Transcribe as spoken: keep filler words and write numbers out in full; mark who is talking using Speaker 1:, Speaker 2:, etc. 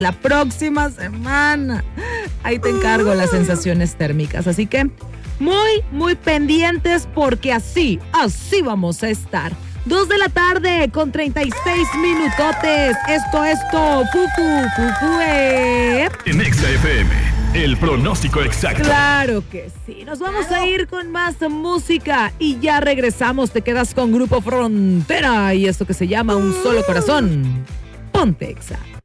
Speaker 1: la próxima semana. Ahí te encargo las sensaciones térmicas. Así que muy, muy pendientes porque así, así vamos a estar. Dos de la tarde con treinta y seis minutotes. Esto, esto, fufu, fufu, eh.
Speaker 2: En Exa F M, el pronóstico exacto.
Speaker 1: Claro que sí. Nos vamos a ir con más música y ya regresamos. Te quedas con Grupo Frontera y esto que se llama Un Solo Corazón. Ponte Exa.